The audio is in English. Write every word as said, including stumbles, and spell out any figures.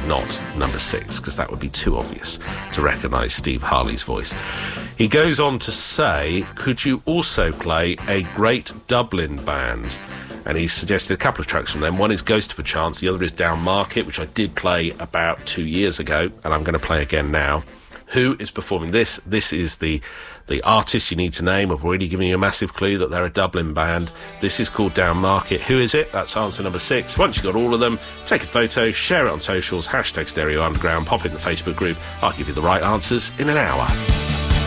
not number six, because that would be too obvious to recognise Steve Harley's voice. He goes on to say, could you also play a great Dublin band? And he suggested a couple of tracks from them. One is Ghost of a Chance, the other is Down Market, which I did play about two years ago, and I'm going to play again now. Who is performing this? This is the the artist you need to name. I've already given you a massive clue that they're a Dublin band. This is called Down Market. Who is it? That's answer number six. Once you've got all of them, take a photo, share it on socials, hashtag Stereo Underground, pop it in the Facebook group. I'll give you the right answers in an hour.